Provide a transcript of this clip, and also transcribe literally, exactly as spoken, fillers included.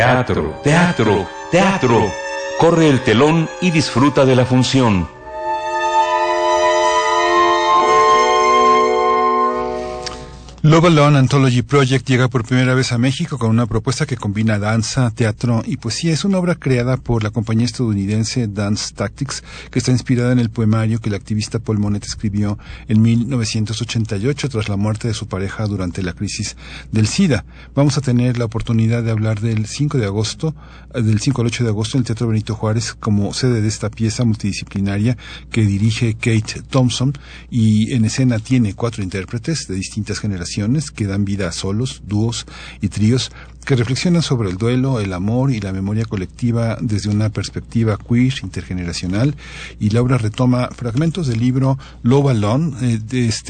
Teatro, teatro, teatro. Corre el telón y disfruta de la función. Love Alone Anthology Project llega por primera vez a México con una propuesta que combina danza, teatro y poesía. Es una obra creada por la compañía estadounidense Dance Tactics, que está inspirada en el poemario que el activista Paul Monet escribió en mil novecientos ochenta y ocho tras la muerte de su pareja durante la crisis del SIDA. Vamos a tener la oportunidad de hablar del cinco de agosto, del cinco al ocho de agosto en el Teatro Benito Juárez como sede de esta pieza multidisciplinaria que dirige Kate Thompson, y en escena tiene cuatro intérpretes de distintas generaciones que dan vida a solos, dúos y tríos que reflexionan sobre el duelo, el amor y la memoria colectiva desde una perspectiva queer, intergeneracional. Y la obra retoma fragmentos del libro Love Alone, eh, de este